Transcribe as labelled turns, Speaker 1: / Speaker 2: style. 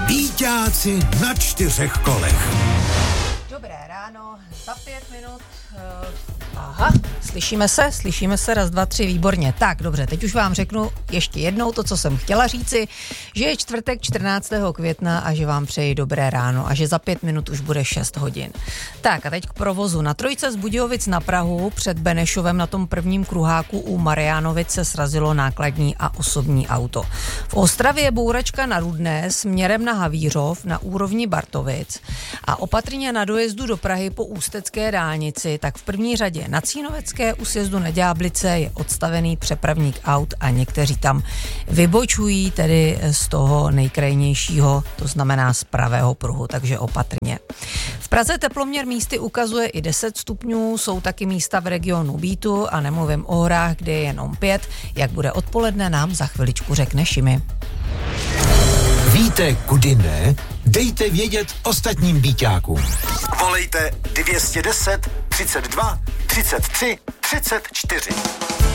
Speaker 1: Býťáci na 4 kolech.
Speaker 2: Dobré ráno, za 5 minut. Aha, slyšíme se, 1, 2, 3, výborně. Tak, dobře, teď už vám řeknu ještě jednou to, co jsem chtěla říci, že je čtvrtek 14. května a že vám přeji dobré ráno a že za 5 minut už bude 6 hodin. Tak a teď k provozu. Na trojce z Budějovic na Prahu před Benešovem na tom prvním kruháku u Mariánovic se srazilo nákladní a osobní auto. V Ostravě je bouračka na Rudné směrem na Havířov na úrovni Bartovic a opatrně na dojezdu do Prahy po ústecké dálnici, tak v první řadě na Cínovecké u sjezdu na Ďáblice je odstavený přepravník aut a někteří tam vybočují tedy z toho nejkrajnějšího, to znamená z pravého pruhu, takže opatrně. V Praze teploměr místy ukazuje i 10 stupňů, jsou taky místa v regionu Bítu a nemluvím o horách, kde je jenom 5. Jak bude odpoledne, nám za chviličku řekne Šimi.
Speaker 1: Víte, kudy ne? Dejte vědět ostatním býťákům. Volejte 210 32 33 34.